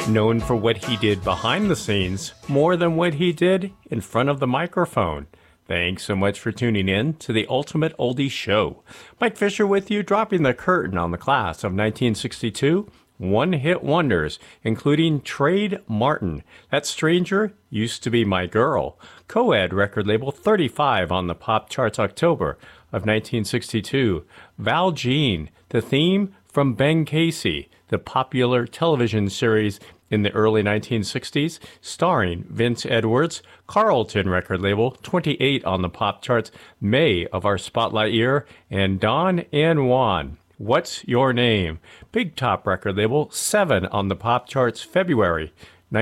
known for what he did behind the scenes more than what he did in front of the microphone. Thanks so much for tuning in to the Ultimate Oldie Show. Mike Fisher with you, dropping the curtain on the class of 1962 one-hit wonders, including Trade Martin, That Stranger Used to Be My Girl, co-ed record label 35 on the pop charts October of 1962, Val Jean, the theme from Ben Casey, the popular television series in the early 1960s, starring Vince Edwards, Carlton record label 28 on the pop charts May of our spotlight year, and Don and Juan, What's Your Name? Big Top record label 7 on the pop charts February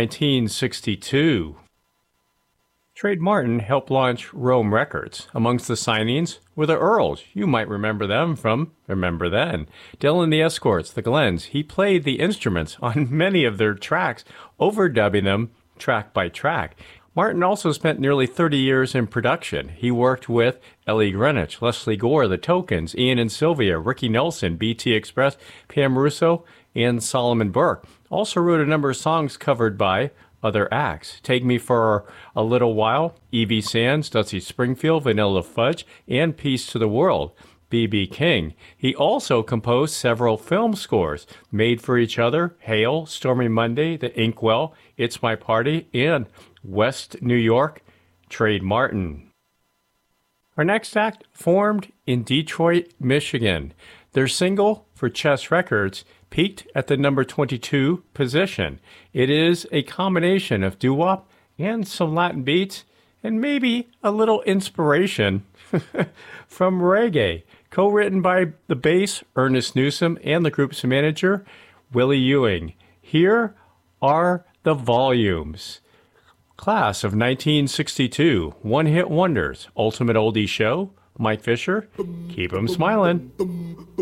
1962. Trade Martin helped launch Rome Records. Amongst the signings were the Earls. You might remember them from Remember Then. Dylan the Escorts, the Glens. He played the instruments on many of their tracks, overdubbing them track by track. Martin also spent nearly 30 years in production. He worked with Ellie Greenwich, Leslie Gore, The Tokens, Ian and Sylvia, Ricky Nelson, BT Express, Pam Russo, and Solomon Burke. Also wrote a number of songs covered by other acts. Take Me for a Little While, Evie Sands, Dusty Springfield, Vanilla Fudge, and Peace to the World, B.B. King. He also composed several film scores, Made for Each Other, Hail, Stormy Monday, The Inkwell, It's My Party, and West New York, Trade Martin. Our next act formed in Detroit, Michigan. Their single for Chess Records peaked at the number 22 position. It is a combination of doo-wop and some Latin beats, and maybe a little inspiration from reggae. Co-written by the bass, Ernest Newsom, and the group's manager, Willie Ewing. Here are the volumes. Class of 1962, one-hit wonders, Ultimate Oldie Show, Mike Fisher, keep 'em smiling.